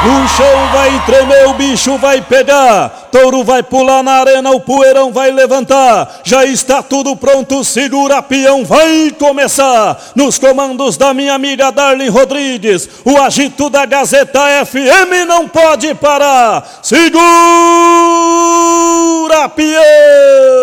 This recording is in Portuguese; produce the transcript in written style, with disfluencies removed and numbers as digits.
O chão vai tremer, o bicho vai pegar, touro vai pular na arena, o poeirão vai levantar. Já está tudo pronto, segura peão, vai começar. Nos comandos da minha amiga Darlene Rodrigues, o agito da Gazeta FM não pode parar. Segura peão!